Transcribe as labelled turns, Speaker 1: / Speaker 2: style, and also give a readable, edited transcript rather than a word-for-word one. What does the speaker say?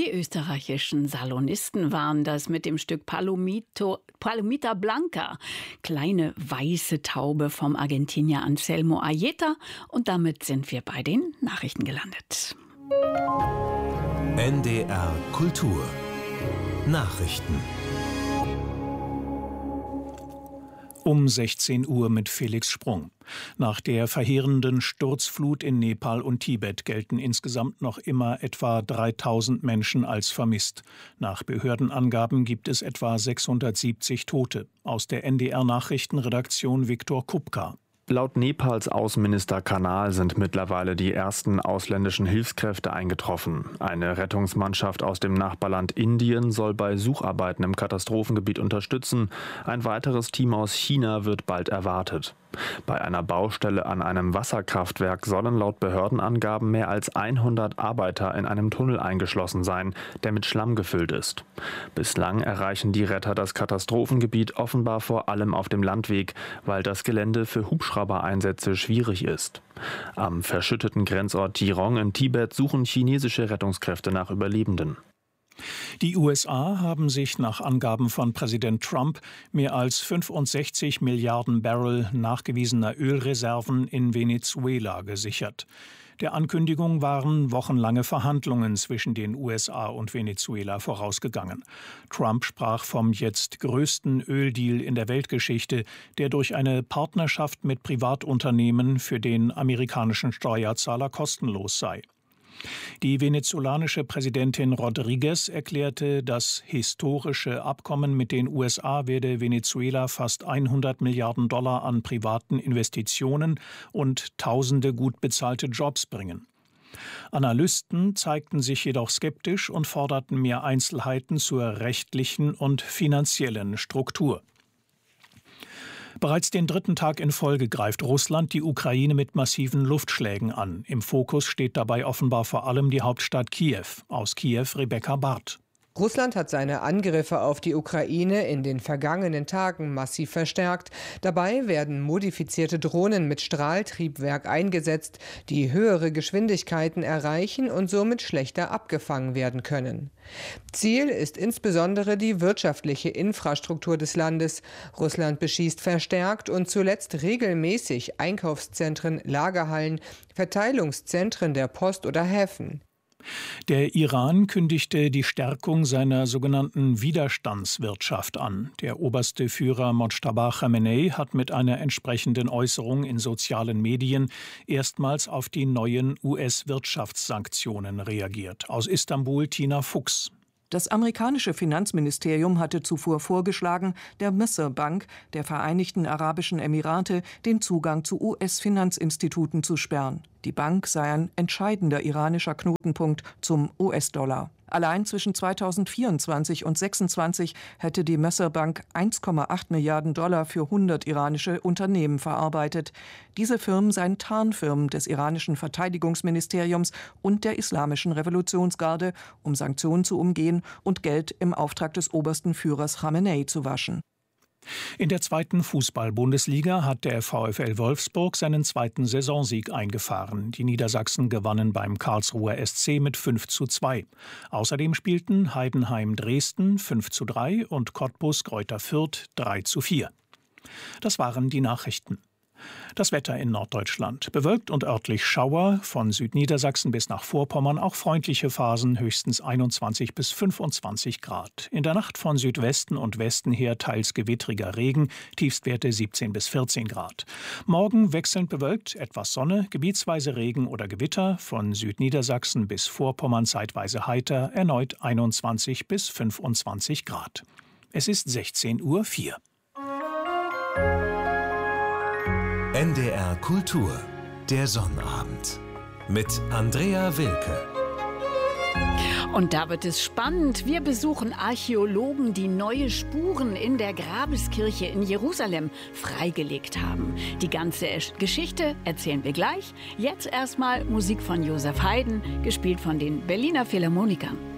Speaker 1: Die österreichischen Salonisten waren das mit dem Stück Palomita Blanca. Kleine weiße Taube vom Argentinier Anselmo Aieta. Und damit sind wir bei den Nachrichten gelandet.
Speaker 2: NDR Kultur Nachrichten.
Speaker 3: Um 16 Uhr mit Felix Sprung. Nach der verheerenden Sturzflut in Nepal und Tibet gelten insgesamt noch immer etwa 3000 Menschen als vermisst. Nach Behördenangaben gibt es etwa 670 Tote. Aus der NDR-Nachrichtenredaktion Viktor Kupka.
Speaker 4: Laut Nepals Außenminister Kanal sind mittlerweile die ersten ausländischen Hilfskräfte eingetroffen. Eine Rettungsmannschaft aus dem Nachbarland Indien soll bei Sucharbeiten im Katastrophengebiet unterstützen. Ein weiteres Team aus China wird bald erwartet. Bei einer Baustelle an einem Wasserkraftwerk sollen laut Behördenangaben mehr als 100 Arbeiter in einem Tunnel eingeschlossen sein, der mit Schlamm gefüllt ist. Bislang erreichen die Retter das Katastrophengebiet offenbar vor allem auf dem Landweg, weil das Gelände für Hubschraubereinsätze schwierig ist. Am verschütteten Grenzort Tirong in Tibet suchen chinesische Rettungskräfte nach Überlebenden.
Speaker 3: Die USA haben sich nach Angaben von Präsident Trump mehr als 65 Milliarden Barrel nachgewiesener Ölreserven in Venezuela gesichert. Der Ankündigung waren wochenlange Verhandlungen zwischen den USA und Venezuela vorausgegangen. Trump sprach vom jetzt größten Öldeal in der Weltgeschichte, der durch eine Partnerschaft mit Privatunternehmen für den amerikanischen Steuerzahler kostenlos sei. Die venezolanische Präsidentin Rodriguez erklärte, das historische Abkommen mit den USA werde Venezuela fast 100 Milliarden Dollar an privaten Investitionen und tausende gut bezahlte Jobs bringen. Analysten zeigten sich jedoch skeptisch und forderten mehr Einzelheiten zur rechtlichen und finanziellen Struktur. Bereits den dritten Tag in Folge greift Russland die Ukraine mit massiven Luftschlägen an. Im Fokus steht dabei offenbar vor allem die Hauptstadt Kiew. Aus Kiew Rebecca Barth.
Speaker 5: Russland hat seine Angriffe auf die Ukraine in den vergangenen Tagen massiv verstärkt. Dabei werden modifizierte Drohnen mit Strahltriebwerk eingesetzt, die höhere Geschwindigkeiten erreichen und somit schlechter abgefangen werden können. Ziel ist insbesondere die wirtschaftliche Infrastruktur des Landes. Russland beschießt verstärkt und zuletzt regelmäßig Einkaufszentren, Lagerhallen, Verteilungszentren der Post oder Häfen.
Speaker 3: Der Iran kündigte die Stärkung seiner sogenannten Widerstandswirtschaft an. Der oberste Führer Mojtaba Chamenei hat mit einer entsprechenden Äußerung in sozialen Medien erstmals auf die neuen US-Wirtschaftssanktionen reagiert. Aus Istanbul Tina Fuchs.
Speaker 6: Das amerikanische Finanzministerium hatte zuvor vorgeschlagen, der Misr Bank der Vereinigten Arabischen Emirate den Zugang zu US-Finanzinstituten zu sperren. Die Bank sei ein entscheidender iranischer Knotenpunkt zum US-Dollar. Allein zwischen 2024 und 2026 hätte die Misr Bank 1,8 Milliarden Dollar für 100 iranische Unternehmen verarbeitet. Diese Firmen seien Tarnfirmen des iranischen Verteidigungsministeriums und der Islamischen Revolutionsgarde, um Sanktionen zu umgehen und Geld im Auftrag des obersten Führers Chamenei zu waschen.
Speaker 3: In der zweiten Fußball-Bundesliga hat der VfL Wolfsburg seinen zweiten Saisonsieg eingefahren. Die Niedersachsen gewannen beim Karlsruher SC mit 5:2. Außerdem spielten Heidenheim Dresden 5:3 und Cottbus Greuther Fürth 3:4. Das waren die Nachrichten. Das Wetter in Norddeutschland. Bewölkt und örtlich Schauer, von Südniedersachsen bis nach Vorpommern auch freundliche Phasen, höchstens 21 bis 25 Grad. In der Nacht von Südwesten und Westen her teils gewittriger Regen, Tiefstwerte 17 bis 14 Grad. Morgen wechselnd bewölkt, etwas Sonne, gebietsweise Regen oder Gewitter, von Südniedersachsen bis Vorpommern zeitweise heiter, erneut 21 bis 25 Grad. Es ist 16:04 Uhr.
Speaker 2: NDR Kultur, der Sonnabend mit Andrea Wilke.
Speaker 1: Und da wird es spannend. Wir besuchen Archäologen, die neue Spuren in der Grabeskirche in Jerusalem freigelegt haben. Die ganze Geschichte erzählen wir gleich. Jetzt erstmal Musik von Josef Haydn, gespielt von den Berliner Philharmonikern.